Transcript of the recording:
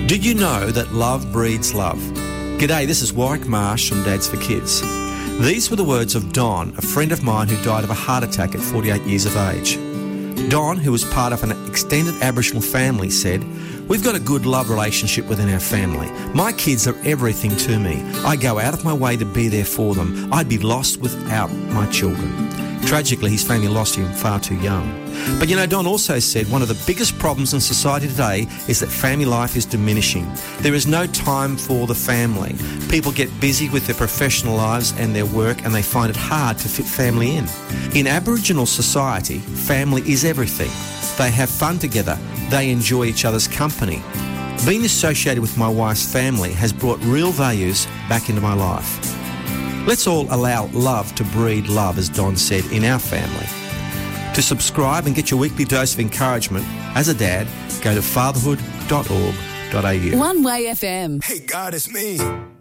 Did you know that love breeds love? G'day, this is Warwick Marsh from Dads for Kids. These were the words of Don, a friend of mine who died of a heart attack at 48 years of age. Don, who was part of an extended Aboriginal family, said, "We've got a good love relationship within our family. My kids are everything to me. I go out of my way to be there for them. I'd be lost without my children." Tragically, his family lost him far too young. But you know, Don also said one of the biggest problems in society today is that family life is diminishing. There is no time for the family. People get busy with their professional lives and their work, and they find it hard to fit family in. In Aboriginal society, family is everything. They have fun together. They enjoy each other's company. Being associated with my wife's family has brought real values back into my life. Let's all allow love to breed love, as Don said, in our family. To subscribe and get your weekly dose of encouragement as a dad, go to fatherhood.org.au. One Way FM. Hey God, it's me.